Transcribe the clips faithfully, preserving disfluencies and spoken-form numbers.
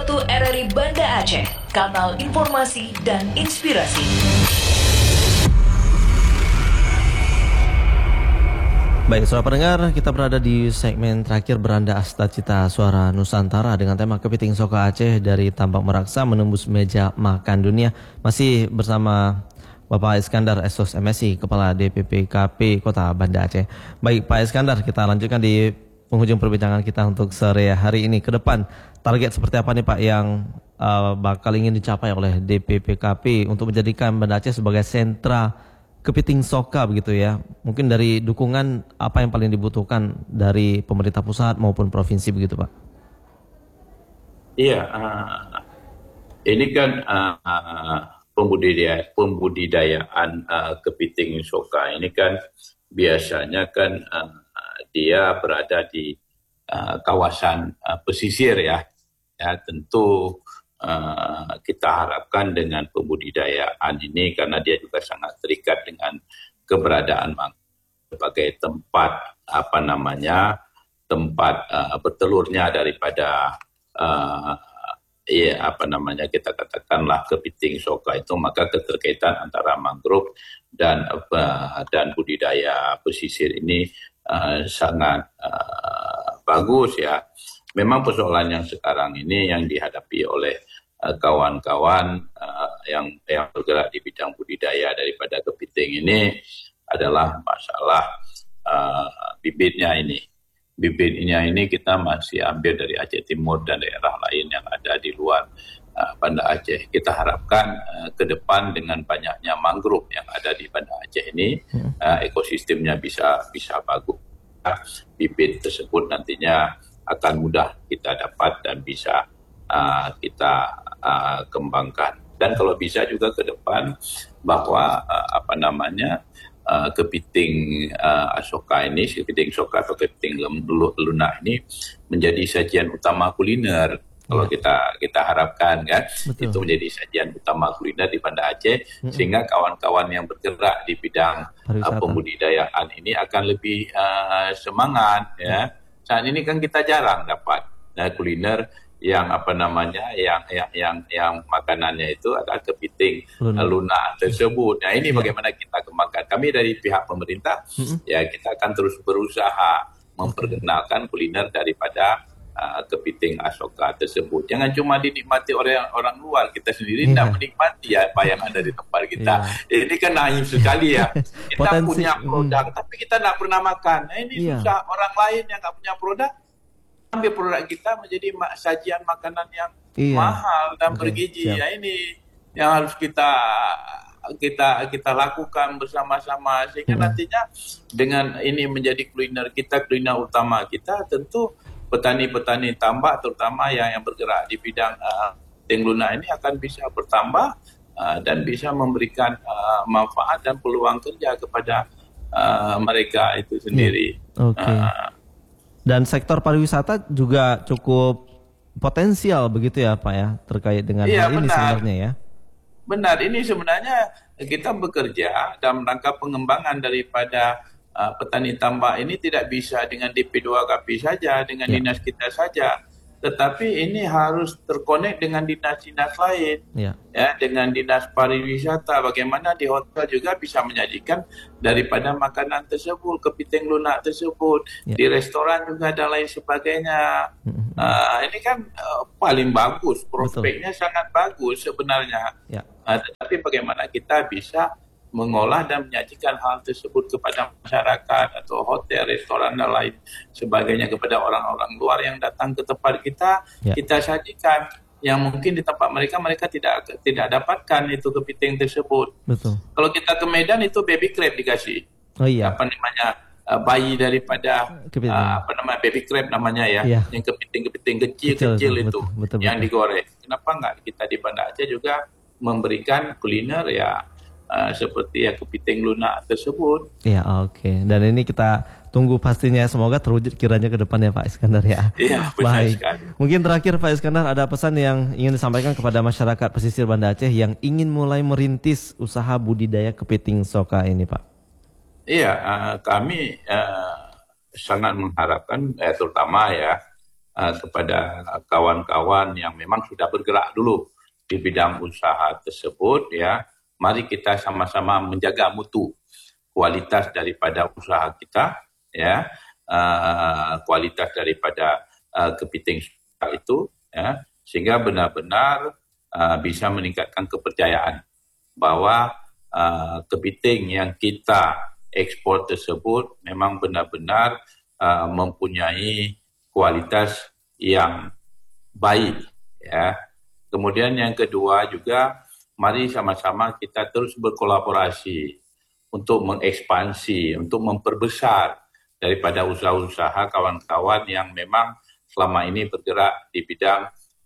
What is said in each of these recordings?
satu R R I Banda Aceh, kanal informasi dan inspirasi. Baik, saudara pendengar, kita berada di segmen terakhir Beranda Asta Cita Suara Nusantara dengan tema Kepiting Soka Aceh dari Tambak Meraksa menembus meja makan dunia. Masih bersama Bapak Iskandar Esos M Si, Kepala D P P K P Kota Banda Aceh. Baik, Pak Iskandar, kita lanjutkan di penghujung perbincangan kita untuk sore hari ini. Ke depan, target seperti apa nih Pak yang uh, bakal ingin dicapai oleh D P P K P untuk menjadikan Banda Aceh sebagai sentra kepiting soka begitu ya? Mungkin dari dukungan apa yang paling dibutuhkan dari pemerintah pusat maupun provinsi begitu Pak? Iya, uh, ini kan uh, uh, pembudidaya, pembudidayaan uh, kepiting soka ini kan biasanya kan uh, dia berada di uh, kawasan uh, pesisir ya. Ya tentu uh, kita harapkan dengan pembudidayaan ini karena dia juga sangat terikat dengan keberadaan mangrove sebagai tempat apa namanya tempat uh, bertelurnya daripada uh, ya apa namanya kita katakanlah kepiting soka itu, maka keterkaitan antara mangrove dan uh, dan budidaya pesisir ini uh, sangat uh, bagus ya. Memang persoalan yang sekarang ini yang dihadapi oleh kawan-kawan uh, uh, yang yang bergerak di bidang budidaya daripada kepiting ini adalah masalah uh, bibitnya ini. Bibitnya ini kita masih ambil dari Aceh Timur dan daerah lain yang ada di luar uh, Banda Aceh. Kita harapkan uh, ke depan dengan banyaknya mangrove yang ada di Banda Aceh ini, uh, ekosistemnya bisa bisa bagus. Bibit tersebut nantinya akan mudah kita dapat dan bisa uh, kita uh, kembangkan. Dan kalau bisa juga ke depan bahwa uh, apa namanya uh, kepiting uh, soka ini, kepiting soka atau kepiting lunak ini menjadi sajian utama kuliner. Kalau kita kita harapkan kan, betul, itu menjadi sajian utama kuliner di Banda Aceh, mm-hmm, sehingga kawan-kawan yang bergerak di bidang uh, pembudidayaan ini akan lebih uh, semangat ya. Saat ini kan kita jarang dapat nah, kuliner yang apa namanya yang yang yang yang makanannya itu adalah kepiting lunak, lunak tersebut. Nah ini yeah, bagaimana kita kembangkan. Kami dari pihak pemerintah mm-hmm, ya kita akan terus berusaha memperkenalkan kuliner daripada uh, kepiting soka tersebut. Jangan cuma dinikmati oleh orang luar, kita sendiri yeah, tidak menikmati ya apa yang ada di tempat kita. Yeah. Ini kan naif sekali ya. Kita Potensi, punya produk, mm, tapi kita tidak pernah makan. Nah ini yeah, susah. Orang lain yang tidak punya produk, ambil produk kita menjadi sajian makanan yang yeah, mahal dan okay, bergizi. Siap. Ya ini yang harus kita kita kita lakukan bersama-sama sehingga mm, nantinya dengan ini menjadi kuliner kita, kuliner utama kita, tentu petani-petani tambak terutama yang yang bergerak di bidang uh, kepiting lunak ini akan bisa bertambah uh, dan bisa memberikan uh, manfaat dan peluang kerja kepada uh, mereka itu sendiri. Yeah. Oke. Okay. Uh, dan sektor pariwisata juga cukup potensial begitu ya Pak ya terkait dengan iya, hal ini benar, sebenarnya ya. Benar, ini sebenarnya kita bekerja dalam rangka pengembangan daripada Uh, petani tambak ini tidak bisa dengan D P dua K P saja, dengan ya, dinas kita saja, tetapi ini harus terkonek dengan dinas-dinas lain, ya, ya dengan dinas pariwisata. Bagaimana di hotel juga bisa menyajikan daripada makanan tersebut, kepiting lunak tersebut, ya, di restoran juga dan lain sebagainya. Mm-hmm. Uh, ini kan uh, paling bagus, prospeknya betul, sangat bagus sebenarnya. Ya. Uh, tetapi bagaimana kita bisa mengolah dan menyajikan hal tersebut kepada masyarakat atau hotel, restoran dan lain sebagainya kepada orang-orang luar yang datang ke tempat kita, ya, kita sajikan yang mungkin di tempat mereka mereka tidak tidak dapatkan itu kepiting tersebut. Betul. Kalau kita ke Medan itu baby crab dikasih. Oh iya. Apa namanya uh, bayi daripada uh, apa namanya baby crab namanya ya, ya, yang kepiting-kepiting kecil-kecil itu betul, betul, yang betul, digoreng. Kenapa enggak kita di Banda Aceh juga memberikan kuliner ya Uh, seperti ya kepiting lunak tersebut. Ya oke. Okay. Dan ini kita tunggu pastinya, semoga terwujud kiranya ke depan ya Pak Iskandar ya. Iya benar sekali. Mungkin terakhir Pak Iskandar ada pesan yang ingin disampaikan kepada masyarakat pesisir Banda Aceh yang ingin mulai merintis usaha budidaya kepiting soka ini Pak. Iya uh, kami uh, sangat mengharapkan eh, terutama ya uh, kepada kawan-kawan yang memang sudah bergerak dulu di bidang usaha tersebut, ya, mari kita sama-sama menjaga mutu kualitas daripada usaha kita, ya, uh, kualitas daripada uh, kepiting soka itu, ya, sehingga benar-benar uh, bisa meningkatkan kepercayaan bahwa uh, kepiting yang kita ekspor tersebut memang benar-benar uh, mempunyai kualitas yang baik, ya. Kemudian yang kedua juga, mari sama-sama kita terus berkolaborasi untuk mengekspansi, untuk memperbesar daripada usaha-usaha kawan-kawan yang memang selama ini bergerak di bidang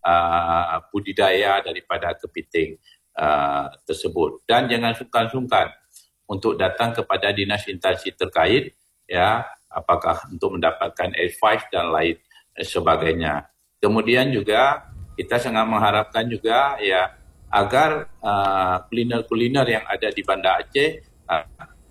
uh, budidaya daripada kepiting uh, tersebut. Dan jangan sungkan-sungkan untuk datang kepada dinas instansi terkait, ya, apakah untuk mendapatkan advice dan lain sebagainya. Kemudian juga kita sangat mengharapkan juga, ya, agar uh, kuliner-kuliner yang ada di Banda Aceh, uh,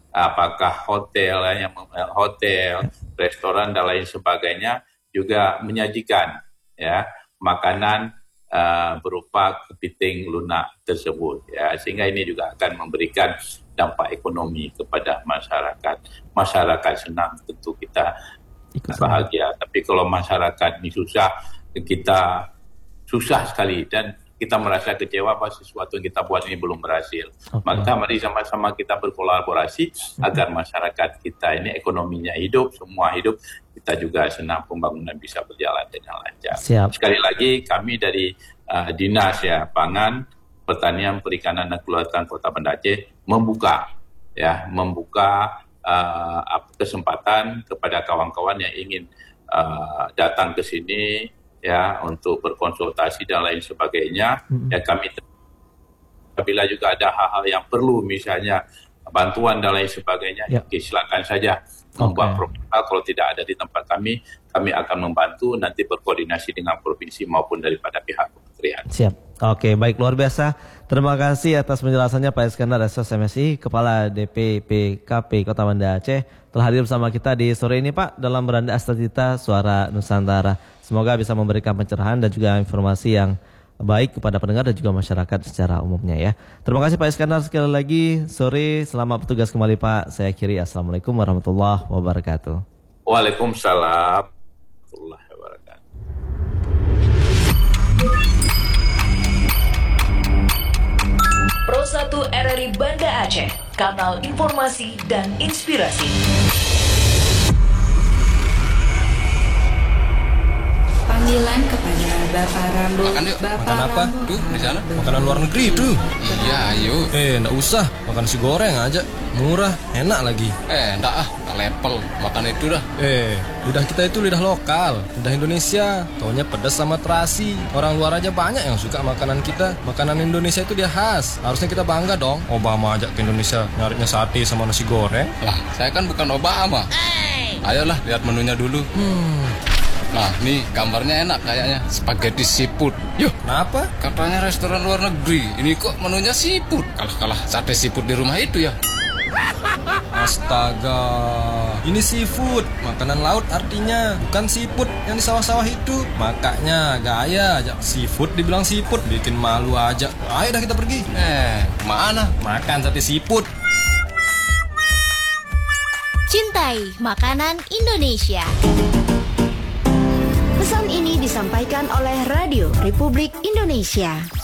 apakah hotel, yang hotel, restoran dan lain sebagainya juga menyajikan, ya, makanan uh, berupa kepiting lunak tersebut, ya, sehingga ini juga akan memberikan dampak ekonomi kepada masyarakat. Masyarakat senang, tentu kita bahagia. Tapi kalau masyarakat ini susah, kita susah sekali dan kita merasa kecewa bahwa sesuatu yang kita buat ini belum berhasil. Okay. Maka mari sama-sama kita berkolaborasi agar masyarakat kita ini ekonominya hidup, semua hidup, kita juga senang pembangunan bisa berjalan dengan lancar. Siap. Sekali lagi kami dari uh, Dinas, ya, Pangan, Pertanian, Perikanan dan Kelautan Kota Banda Aceh membuka, ya, membuka uh, kesempatan kepada kawan-kawan yang ingin uh, datang ke sini, ya, untuk berkonsultasi dan lain sebagainya. Mm-hmm. Ya, kami apabila juga ada hal-hal yang perlu, misalnya bantuan dan lain sebagainya, yeah. ya, silakan saja membuat okay. proposal. Kalau tidak ada di tempat kami, kami akan membantu nanti berkoordinasi dengan provinsi maupun daripada pihak kementerian. Siap. Oke, baik, luar biasa. Terima kasih atas penjelasannya Pak Iskandar S S M S I, Kepala D P P K P Kota Banda Aceh, telah hadir bersama kita di sore ini, Pak, dalam Beranda Astacita Suara Nusantara. Semoga bisa memberikan pencerahan dan juga informasi yang baik kepada pendengar dan juga masyarakat secara umumnya, ya. Terima kasih Pak Iskandar sekali lagi. Sore, selamat bertugas kembali, Pak. Saya akhiri. Assalamualaikum warahmatullahi wabarakatuh. Waalaikumsalam warahmatullahi wabarakatuh. Pro satu R R I Banda Aceh, kanal informasi dan inspirasi. Panggilan kepada Bapak Rambo. Makan yuk. Bapak Makan apa? Rambo. Tuh, di sana. Makanan luar negeri tuh. Iya, ayo. Eh, enggak usah. Makan nasi goreng aja. Murah, enak lagi. Eh, enggak ah. Enggak level. Makan itu dah. Eh, lidah kita itu lidah lokal. Lidah Indonesia. Taunya pedas sama terasi. Orang luar aja banyak yang suka makanan kita. Makanan Indonesia itu dia khas. Harusnya kita bangga dong. Obama ajak ke Indonesia nyarinya sate sama nasi goreng. Lah, saya kan bukan Obama. Ayolah, lihat menunya dulu. Hmm. Nah, nih gambarnya enak kayaknya, spaghetti seafood. Yuk, kenapa? Katanya restoran luar negeri. Ini kok menunya seafood. Kalah-kalah sate seafood di rumah itu ya. Astaga, ini seafood, makanan laut artinya, bukan seafood yang di sawah-sawah itu. Makanya gaya aja seafood dibilang seafood, bikin malu aja. Ayo dah kita pergi. Eh, mana? Makan sate seafood. Cintai makanan Indonesia. Pesan ini disampaikan oleh Radio Republik Indonesia.